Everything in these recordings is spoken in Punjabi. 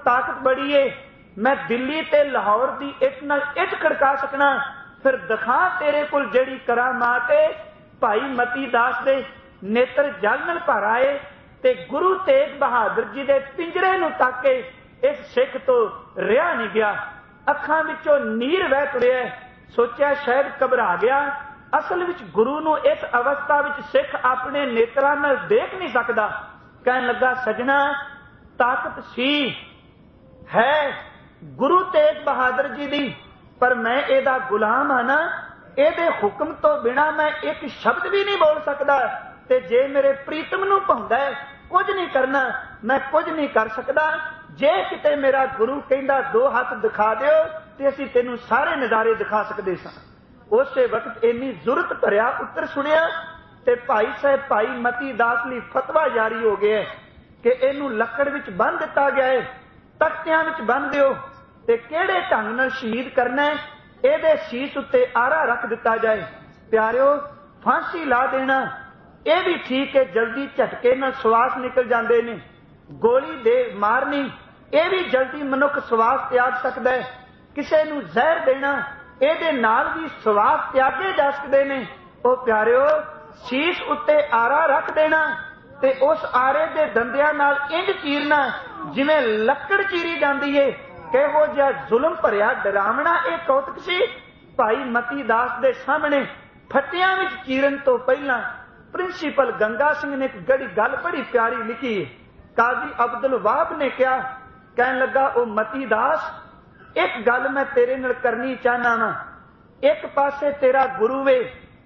ताकत बड़ी है, मैं दिल्ली ते लाहौर दी इट नाल इट खड़का सकना, फिर दिखा तेरे कोल जिहड़ी करामात है। भाई मती दास दे नेत्र जल नाल भर आए ते गुरु तेग बहादुर जी दे पिंजरे नूं तक के इस सिख तो रिहा नहीं गया। अखां विचों नीर वह तुरिया, सोचा शायद घबरा गया। असल विच गुरु नूं इस अवस्था विच सिख अपने नेत्रां नाल देख नहीं सकदा। कहन लगा, सजना ताकत सी है गुरु तेग बहादुर जी दी, पर मैं एदा गुलाम हाँ ना, एदे हुक्म तो बिना मैं एक शब्द भी नहीं बोल सकदा। ते जे मेरे प्रीतम नूं भाउंदा है कुछ नहीं करना, मैं कुछ नहीं कर सकदा। जे किते मेरा गुरु कहंदा दो हाथ दिखा दिओ ते असीं तैनूं सारे नज़ारे दिखा सकदे सां। उस वक्त इन्नी जुरत भरिया उत्तर सुनिया ते भाई साहब भाई मती दास लई फतवा जारी हो गया कि इनू लकड़ विच बन दिता गया है, तख्तियां विच बन दिओ ते किहड़े ढंग नाल शहीद करना है, इहदे शीस उत्ते आरा रख दिता जाए। प्यारिओ, फांसी ला देना यह भी ठीक है, जल्दी झटके नाल श्वास निकल जाते ने। गोली दे मारनी यह भी जल्दी मनुख श्वास त्याग सकता है। किसी नूं जहर देना ਇਹਦੇ ਨਾਲ भी श्वास त्यागे जा सकते ने। ओ प्यारिओ, शीश उत्ते आरा रख देना ते उस आरे दे दंदियां नाल इंज चीरना जिवें लकड़ चीरी जाती है। किहो जिहा जुल्म भरिया डरावना यह कौतक सी। भाई मती दास दे सामने फटियां विच चीरन तो पहला प्रिंसीपल गंगा सिंह ने एक गड़ी गल बड़ी प्यारी लिखी है। काजी अब्दुल वाहब ने कहा, कहन लगा, ओ मती दास, एक गल मैं तेरे नाल करनी चाहना वा। एक पासे तेरा गुरु वे,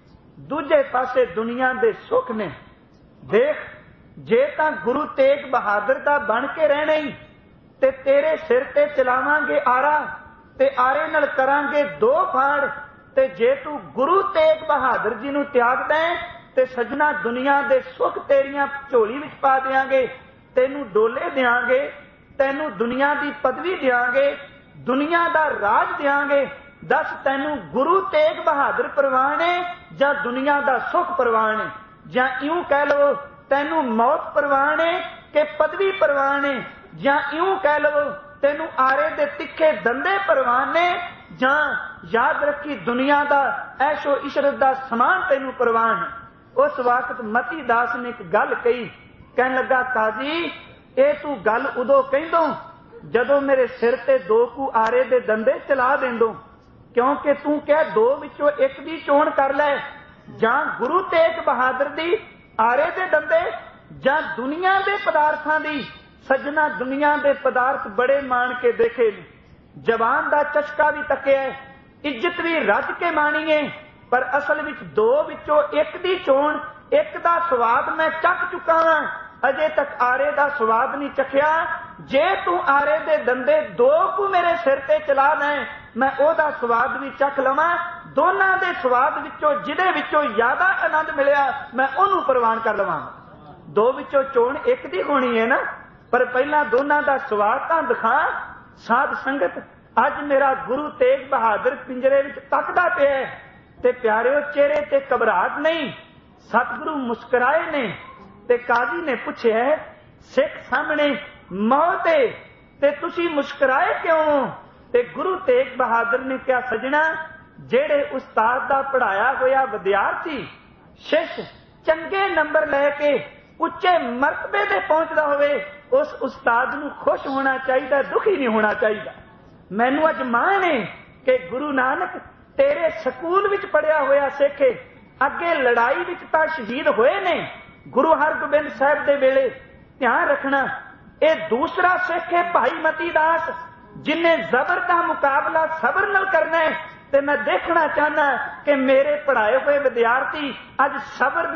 दूजे पासे दुनिया दे सुख ने। देख, जे तां गुरु तेग बहादुर दा बन के रहना ही ते तेरे सिर ते चलावांगे आरा ते आरे नाल करांगे दो फाड़, ते जे तू गुरु तेग बहादुर जी नूं त्यागदा है ते सजना दुनिया दे सुख तेरियां झोली विच पा देंगे, तेनू डोले देंगे, तेनू दुनिया दी पदवी देंगे, दुनिया दा राज देंगे। दस तैनू गुरु तेग बहादुर परवान है जां दुनिया दा सुख परवान है? जां इउं कह लो तैनू मौत परवान है कि पदवी परवान है? जां इउं कह लो तैनू आरे दे तिखे दंदे परवान ने? जां याद रखी दुनिया दा ऐशो इशरत दा समान तैनू परवान है? उस वक्त मती दास ने एक गल कही, कहन लगा, काजी ये तू गल उदों कहंदो जदों मेरे सिर ते दो कू आरे दे दंदे चला देंदो, क्योंकि तू कह दो विचों एक दी चोण कर लै, जां गुरु तेग बहादुर दी आरे दे दंदे जां दुनिया दे पदार्थां दी। सजना दुनिया दे पदार्थ बड़े मान के देखे ने, जबान दा चस्का भी तकिया है, इज्जत भी रज के माणी है, पर असल विच दो विचों एक दी चोण, एक दा स्वाद मैं चख चुका हां, अजे तक आरे दा स्वाद नहीं चखिया। जे तू आरे दे दंदे दो को मेरे सिर ते चला दें, मैं ओदा स्वाद भी चख लवां। दोनां दे स्वाद विचों जिहदे विचों ज्यादा आनंद मिलिया मैं ओनू प्रवान कर लवां। दो विचों चोण एक दी होनी है ना, पर पहला दोनां दा स्वाद तां दिखा। साध संगत, अज मेरा गुरु तेग बहादुर पिंजरे विच तकदा पिया है ते प्यारिओ चेहरे ते घबराहट नहीं, सतगुरु मुस्कुराए ने ते काजी ने पूछया, सिख सामने मौत है ते तुसी मुस्कुराए क्यों? ते गुरु तेग बहादुर ने कहा, सजना जेड़े उस्ताद दा पढ़ाया होया विद्यार्थी शिष्य चंगे नंबर लैके उच्चे मरतबे ते पहुंचदा होवे, उस उस्ताद नूं खुश होना चाहिए, दुखी नहीं होना चाहिए। मैनू अज मान है कि गुरु नानक तेरे स्कूल विच पढ़िया होया सिख अगे लड़ाई विच तां शहीद होए ने। गुरु हरगोबिंद साहब दे वेले ध्यान रखना, ये दूसरा सिख है भाई मती दास, जिन्हें जबर का मुकाबला सबर नाल करना है। ते मैं देखना चाहना कि मेरे पढ़ाए हुए विद्यार्थी अज सबर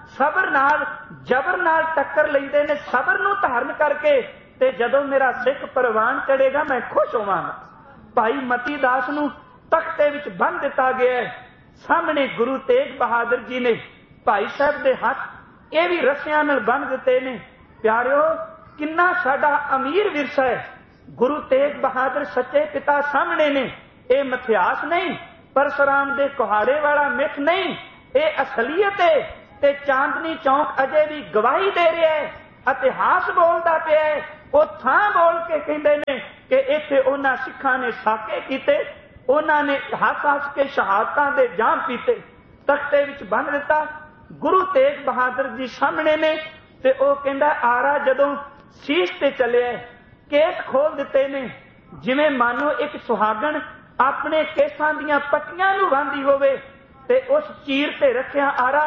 नाल जबर नाल टक्कर लैंदे ने, सबर नूं धारण करके, ते जदों मेरा सिख परवान चढ़ेगा मैं खुश होवांगा। भाई मती दास नूं तख्ते विच बन दिता गया है। सामने गुरु तेग बहादुर जी ने भाई साहब दे हाथ ये भी रस्सियां नाल बन दिते ने। प्यारिओ, किन्ना साडा अमीर विरसा है। गुरु तेग बहादुर सच्चे पिता सामने ने, ये मिथ्यास नहीं, परशुराम दे कुहाड़े वाला मिथ नहीं, ये असलीयत है। ते चांदनी चौक अजे भी गवाही दे रहा है, इतिहास बोलता पिया है ਉਹ ਥਾਂ ਬੋਲ ਕੇ ਕਹਿੰਦੇ ਨੇ ਕਿ ਇੱਥੇ ਉਹਨਾਂ ਸਿੱਖਾਂ ਨੇ ਸਾਕੇ ਕੀਤੇ, ਉਹਨਾਂ ਨੇ ਹੱਸ ਕੇ ਸ਼ਹਾਦਤਾਂ ਦੇ ਜਾਮ ਪੀਤੇ, ਤਖਤੇ ਵਿੱਚ ਬੰਨ ਦਿੱਤਾ। ਗੁਰੂ ਤੇਗ ਬਹਾਦਰ ਜੀ ਸਾਹਮਣੇ ਨੇ ਤੇ ਉਹ ਕਹਿੰਦਾ ਆਰਾ ਜਦੋਂ ਸੀਸ ਤੇ ਚੱਲਿਆ, ਕੇਸ ਖੋਲ ਦਿੱਤੇ ਨੇ, ਜਿਵੇਂ ਮਾਨੋ ਇੱਕ ਸੁਹਾਗਣ ਆਪਣੇ ਕੇਸਾਂ ਦੀਆਂ ਪੱਟੀਆਂ ਨੂੰ ਬੰਨ੍ਹਦੀ ਹੋਵੇ, ਤੇ ਉਸ ਚੀਰ ਤੇ ਰੱਖਿਆ ਆਰਾ।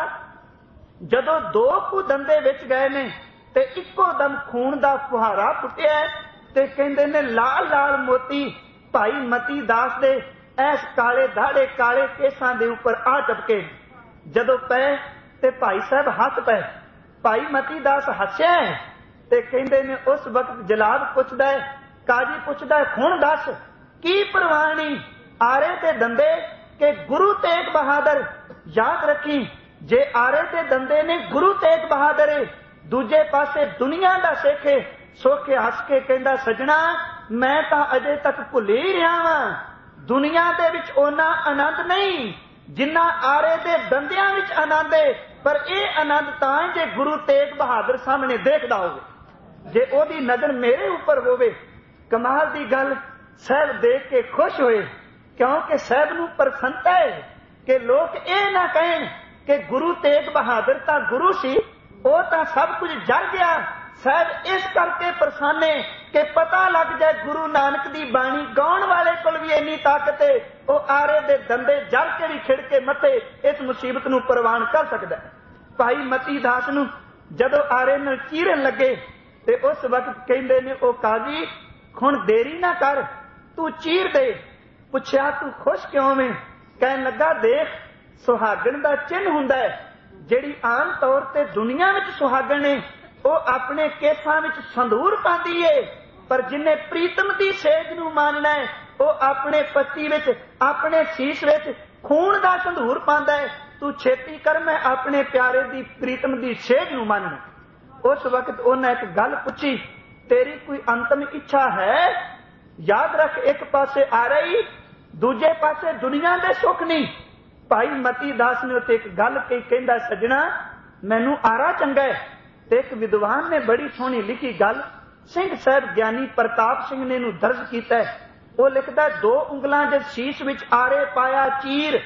ਜਦੋਂ 2 ਕੁ ਦੰਦੇ ਵਿੱਚ ਗਏ ਨੇ ਤੇ ਇੱਕੋ ਦਮ ਖੂਨ ਦਾ ਫੁਹਾਰਾ ਫੁੱਟਿਆ ਤੇ ਕਹਿੰਦੇ ਨੇ ਲਾਲ ਲਾਲ ਮੋਤੀ ਭਾਈ ਮਤੀ ਦਾਸ ਦੇ ਐਸ ਕਾਲੇ ਦਾੜੇ ਕਾਲੇ ਕੇਸਾਂ ਦੇ ਉੱਪਰ ਆ ਟਪਕੇ। ਜਦੋਂ ਪਏ ਤੇ ਭਾਈ ਸਾਹਿਬ ਹੱਸ ਪਏ। ਭਾਈ ਮਤੀ ਦਾਸ ਹੱਸਿਆ ਤੇ ਕਹਿੰਦੇ ਨੇ ਉਸ ਵਕਤ ਜਲਾਦ ਪੁੱਛਦਾ ਹੈ, ਕਾਜੀ ਪੁੱਛਦਾ ਹੈ ਹੁਣ ਦੱਸ ਕੀ ਪ੍ਰਵਾਨੀ ਆਰੇ ਤੇ ਦੰਦੇ ਕਿ ਗੁਰੂ ਤੇਗ ਬਹਾਦਰ। ਯਾਦ ਰੱਖੀ ਜੇ ਆਰੇ ਤੇ ਦੰਦੇ ਨੇ ਗੁਰੂ ਤੇਗ ਬਹਾਦਰ, ਦੂਜੇ ਪਾਸੇ ਦੁਨੀਆ ਦਾ ਸਿੱਖ ਸੋਖੇ ਹੱਸ ਕੇ ਕਹਿੰਦਾ ਸਜਣਾ ਮੈਂ ਤਾਂ ਅਜੇ ਤੱਕ ਭੁੱਲ ਹੀ ਰਿਹਾ ਵਾਂ, ਦੁਨੀਆ ਦੇ ਵਿੱਚ ਉਹਨਾਂ ਆਨੰਦ ਨਹੀਂ ਜਿੰਨਾ ਆਰੇ ਦੇ ਦੰਦਿਆਂ ਵਿੱਚ ਆਨੰਦ ਹੈ, ਪਰ ਇਹ ਆਨੰਦ ਤਾਂ ਜੇ ਗੁਰੂ ਤੇਗ ਬਹਾਦਰ ਸਾਹਮਣੇ ਦੇਖਦਾ ਹੋਵੇ, ਜੇ ਉਹਦੀ ਨਜ਼ਰ ਮੇਰੇ ਉੱਪਰ ਹੋਵੇ। ਕਮਾਲ ਦੀ ਗੱਲ, ਸਾਹਿਬ ਦੇਖ ਕੇ ਖੁਸ਼ ਹੋਏ, ਕਿਉਂਕਿ ਸਾਹਿਬ ਨੂੰ ਪ੍ਰਸੰਨਤਾ ਹੈ ਕਿ ਲੋਕ ਇਹ ਨਾ ਕਹਿਣ ਕਿ ਗੁਰੂ ਤੇਗ ਬਹਾਦਰ ਤਾਂ ਗੁਰੂ ਸੀ, ਉਹ ਤਾਂ ਸਭ ਕੁਝ ਜਰ ਗਿਆ। ਸਾਹਿਬ ਇਸ ਕਰਕੇ ਪ੍ਰਸੰਨ ਹੈ ਕਿ ਪਤਾ ਲੱਗ ਜਾਏ ਗੁਰੂ ਨਾਨਕ ਦੀ ਬਾਣੀ ਗਾਉਣ ਵਾਲੇ ਕੋਲ ਵੀ ਇੰਨੀ ਤਾਕਤ ਹੈ, ਉਹ ਆਰੇ ਦੇ ਦੰਦੇ ਜਰ ਕੇ ਵੀ ਖਿੜ ਕੇ ਮੱਥੇ ਇਸ ਮੁਸੀਬਤ ਨੂੰ ਪ੍ਰਵਾਨ ਕਰ ਸਕਦਾ। ਭਾਈ ਮਤੀ ਦਾਸ ਨੂੰ ਜਦੋਂ ਆਰੇ ਨਾਲ ਚੀਰਨ ਲੱਗੇ ਤੇ ਉਸ ਵਕਤ ਕਹਿੰਦੇ ਨੇ ਉਹ ਕਾਜੀ ਹੁਣ ਦੇਰੀ ਨਾ ਕਰ, ਤੂੰ ਚੀਰ ਦੇ। ਪੁੱਛਿਆ ਤੂੰ ਖੁਸ਼ ਕਿਉਂ ਵੇਂ? ਕਹਿਣ ਲੱਗਾ ਦੇਖ ਸੁਹਾਗਣ ਦਾ ਚਿੰਨ੍ਹ ਹੁੰਦਾ ਹੈ, ਜਿਹੜੀ ਆਮ ਤੌਰ ਤੇ ਦੁਨੀਆ ਵਿੱਚ ਸੁਹਾਗਣ ਨੇ ਉਹ ਆਪਣੇ ਕੇਸਾਂ ਵਿੱਚ ਸੰਧੂਰ ਪਾਉਂਦੀ ਏ, ਪਰ ਜਿੰਨੇ ਪ੍ਰੀਤਮ ਦੀ ਸੇਜ ਨੂੰ ਮਾਨਣਾ ਹੈ ਉਹ ਆਪਣੇ ਪੱਤੀ ਵਿੱਚ ਆਪਣੇ ਸੀਸ ਵਿੱਚ ਖੂਨ ਦਾ ਸੰਧੂਰ ਪਾਉਂਦਾ ਹੈ। ਤੂੰ ਛੇਤੀ ਕਰ, ਮੈਂ ਆਪਣੇ ਪਿਆਰੇ ਦੀ ਪ੍ਰੀਤਮ ਦੀ ਸੇਜ ਨੂੰ ਮੰਨਣਾ। ਉਸ ਵਕਤ ਉਹਨੇ ਇੱਕ ਗੱਲ ਪੁੱਛੀ, ਤੇਰੀ ਕੋਈ ਅੰਤਮ ਇੱਛਾ ਹੈ? ਯਾਦ ਰੱਖ ਇੱਕ ਪਾਸੇ ਆ ਰਹੀ, ਦੂਜੇ ਪਾਸੇ ਦੁਨੀਆ ਦੇ ਸੁੱਖ ਨਹੀਂ। ਭਾਈ ਮਤੀ ਦਾਸ ਨੇ ਉੱਤੇ ਇੱਕ ਗੱਲ ਕਹੀ, ਕਹਿੰਦਾ ਸੱਜਣਾ ਮੈਨੂੰ ਆਰਾ ਚੰਗਾ ਹੈ। ਤੇ ਇੱਕ ਵਿਦਵਾਨ ਨੇ ਬੜੀ ਸੋਹਣੀ ਲਿਖੀ ਗੱਲ, ਸਿੰਘ ਸਾਹਿਬ ਗਿਆਨੀ ਪ੍ਰਤਾਪ ਸਿੰਘ ਨੇ ਨੂੰ ਦਰਜ ਕੀਤਾ ਹੈ। ਉਹ ਲਿਖਦਾ 2 ਉਂਗਲਾਂ ਦੇ ਸ਼ੀਸ਼ ਵਿੱਚ ਆਰੇ ਪਾਇਆ ਚੀਰ,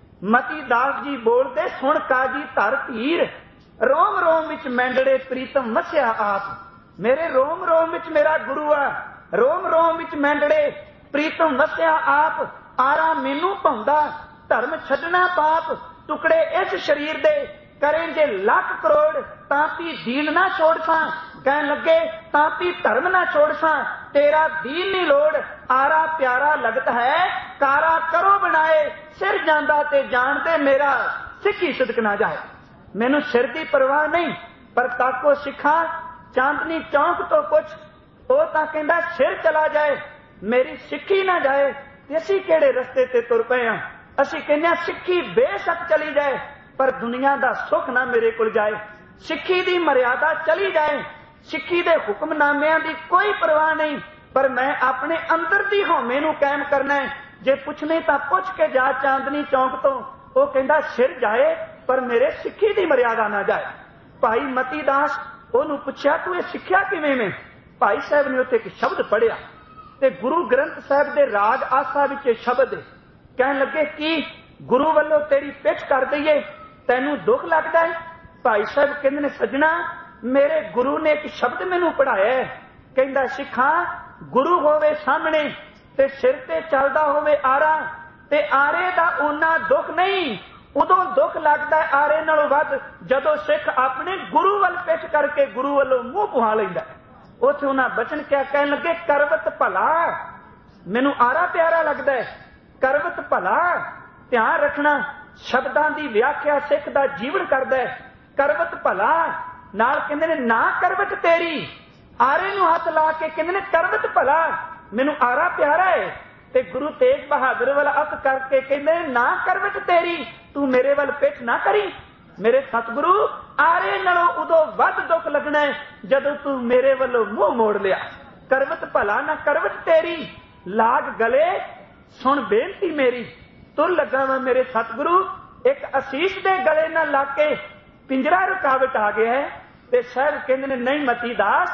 ਮਤੀ ਦਾਸ ਜੀ ਬੋਲਦੇ ਸੁਣ ਕਾਜੀ ਧਰ ਧੀਰ, ਰੋਮ ਰੋਮ ਵਿੱਚ ਮੈਂਡੜੇ ਪ੍ਰੀਤਮ ਵਸਿਆ ਆਪ। ਮੇਰੇ ਰੋਮ ਰੋਮ ਵਿੱਚ ਮੇਰਾ ਗੁਰੂ ਆ, ਰੋਮ ਰੋਮ ਵਿੱਚ ਮੈਂਡੜੇ ਪ੍ਰੀਤਮ ਵਸਿਆ ਆਪ। ਆਰਾ ਮੈਨੂੰ ਭਾਉਂਦਾ ਧਰਮ ਛੱਡਣਾ ਪਾਪ, ਟੁਕੜੇ ਇਸ ਸਰੀਰ ਦੇ ਕਰੇ ਜੇ ਲੱਖ ਕਰੋੜ, ਤਾਂ ਵੀ ਦੀਨ ਨਾ ਛੋੜ ਸਾਂ। ਕਹਿਣ ਲੱਗੇ ਤਾਂ ਵੀ ਧਰਮ ਨਾ ਛੋੜ ਸਾਂ, ਤੇਰਾ ਦੀਨ ਨਹੀਂ ਲੋੜ। ਆਰਾ ਪਿਆਰਾ ਲਗਤ ਹੈ ਕਾਰਾ ਕਰੋ ਬਣਾਏ, ਸਿਰ ਜਾਂਦਾ ਤੇ ਜਾਣਦੇ ਮੇਰਾ ਸਿੱਖੀ ਸਿਦਕ ਨਾ ਜਾਏ। ਮੈਨੂੰ ਸਿਰ ਦੀ ਪਰਵਾਹ ਨਹੀਂ, ਪਰ ਤਾਕੋ ਸਿੱਖਾਂ ਚਾਂਦਨੀ ਚੌਂਕ ਤੋਂ ਪੁੱਛ, ਉਹ ਤਾਂ ਕਹਿੰਦਾ ਸਿਰ ਚਲਾ ਜਾਏ ਮੇਰੀ ਸਿੱਖੀ ਨਾ ਜਾਏ। ਤੇ ਅਸੀਂ ਕਿਹੜੇ ਰਸਤੇ ਤੇ ਤੁਰ ਪਏ ਹਾਂ? ਅਸੀਂ ਕਹਿੰਦੇ ਸਿੱਖੀ ਬੇਸ਼ੱਕ ਚਲੀ ਜਾਏ ਪਰ ਦੁਨੀਆ ਦਾ ਸੁੱਖ ਨਾ ਮੇਰੇ ਕੋਲ ਜਾਏ, ਸਿੱਖੀ ਦੀ ਮਰਿਆਦਾ ਚਲੀ ਜਾਏ, ਸਿੱਖੀ ਦੇ ਹੁਕਮਨਾਮਿਆਂ ਦੀ ਕੋਈ ਪਰਵਾਹ ਨਹੀਂ, ਪਰ ਮੈਂ ਆਪਣੇ ਅੰਦਰ ਦੀ ਹਉਮੈ ਨੂੰ ਕਾਇਮ ਕਰਨਾ ਹੈ। ਜੇ ਪੁੱਛਣੇ ਤਾਂ ਪੁੱਛ ਕੇ ਜਾ ਚਾਂਦਨੀ ਚੌਂਕ ਤੋਂ। ਉਹ ਕਹਿੰਦਾ ਸਿਰ ਜਾਏ ਪਰ ਮੇਰੇ ਸਿੱਖੀ ਦੀ ਮਰਿਆਦਾ ਨਾ ਜਾਏ। ਭਾਈ ਮਤੀ ਦਾਸ ਉਹਨੂੰ ਪੁੱਛਿਆ ਤੂੰ ਇਹ ਸਿੱਖਿਆ ਕਿਵੇਂ ਮੈਂ? ਭਾਈ ਸਾਹਿਬ ਨੇ ਉੱਥੇ ਇੱਕ ਸ਼ਬਦ ਪੜਿਆ ਤੇ ਗੁਰੂ ਗ੍ਰੰਥ ਸਾਹਿਬ ਦੇ ਰਾਗ ਆਸਾ ਵਿੱਚ ਇਹ ਸ਼ਬਦ ਹੈ। ਕਹਿਣ ਲੱਗੇ ਕੀ ਗੁਰੂ ਵੱਲੋਂ ਤੇਰੀ ਪਿੱਛ ਕਰ ਦਈਏ, ਤੈਨੂੰ ਦੁੱਖ ਲੱਗਦਾ ਹੈ? ਭਾਈ ਸਾਹਿਬ ਕਹਿੰਦੇ ਨੇ ਸੱਜਣਾ ਮੇਰੇ ਗੁਰੂ ਨੇ ਇੱਕ ਸ਼ਬਦ ਮੈਨੂੰ ਪੜਾਇਆ, ਕਹਿੰਦਾ ਸਿੱਖਾਂ ਗੁਰੂ ਹੋਵੇ ਸਾਹਮਣੇ ਤੇ ਸਿਰ ਤੇ ਚੱਲਦਾ ਹੋਵੇ ਆਰਾ, ਤੇ ਆਰੇ ਦਾ ਉਹਨਾਂ ਦੁੱਖ ਨਹੀਂ, ਉਦੋਂ ਦੁੱਖ ਲੱਗਦਾ ਆਰੇ ਨਾਲੋਂ ਵੱਧ ਜਦੋਂ ਸਿੱਖ ਆਪਣੇ ਗੁਰੂ ਵੱਲ ਪਿੱਛ ਕਰਕੇ ਗੁਰੂ ਵੱਲੋਂ ਮੂੰਹ ਪੁਹਾ ਲੈਂਦਾ। ਉੱਥੇ ਉਹਨਾਂ ਬਚਨ ਕਿਹਾ, ਕਹਿਣ ਲੱਗੇ ਕਰਵਤ ਭਲਾ, ਮੈਨੂੰ ਆਰਾ ਪਿਆਰਾ ਲੱਗਦਾ ਹੈ, ਕਰਵਤ ਭਲਾ। ਧਿਆਨ ਰੱਖਣਾ ਸ਼ਬਦਾਂ ਦੀ ਵਿਆਖਿਆ ਸਿੱਖ ਦਾ ਜੀਵਨ ਕਰਦਾ ਹੈ। ਕਰਵਤ ਭਲਾ ਨਾਲ ਕਹਿੰਦੇ ਨੇ ਨਾ ਕਰਵਟ ਤੇਰੀ, ਆਰੇ ਨੂੰ ਹੱਥ ਲਾ ਕੇ ਕਹਿੰਦੇ ਨੇ ਕਰਵਤ ਭਲਾ, ਮੈਨੂੰ ਆਰਾ ਪਿਆਰਾ ਹੈ। ਤੇ ਗੁਰੂ ਤੇਗ ਬਹਾਦਰ ਵੱਲ ਹੱਥ ਕਰਕੇ ਕਹਿੰਦੇ ਨਾ ਕਰਵਟ ਤੇਰੀ, ਤੂੰ ਮੇਰੇ ਵੱਲ ਪਿੱਠ ਨਾ ਕਰੀ। ਮੇਰੇ ਸਤਿਗੁਰੂ ਆਰੇ ਨਾਲੋਂ ਉਦੋਂ ਵੱਧ ਦੁੱਖ ਲੱਗਣਾ ਹੈ ਜਦੋਂ ਤੂੰ ਮੇਰੇ ਵੱਲੋਂ ਮੂੰਹ ਮੋੜ ਲਿਆ। ਕਰਵਤ ਭਲਾ ਨਾ ਕਰਵਟ ਤੇਰੀ, ਲਾਗ ਗਲੇ ਸੁਣ ਬੇਨਤੀ ਮੇਰੀ, ਤੁਰ ਲੱਗਾ ਵਾ ਮੇਰੇ ਸਤਿਗੁਰੂ। ਇੱਕ ਅਸੀਸ ਦੇ ਗਲੇ ਨਾਲ ਲੱਗ ਕੇ ਪਿੰਜਰਾ ਰੁਕਾਵਟ ਆ ਗਿਆ ਹੈ। ਤੇ ਸਾਹਿਬ ਕਹਿੰਦੇ ਨੇ ਨਹੀਂ ਮਤੀ ਦਾਸ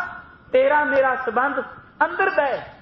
ਤੇਰਾ ਮੇਰਾ ਸੰਬੰਧ ਅੰਦਰ ਦਾ ਹੈ,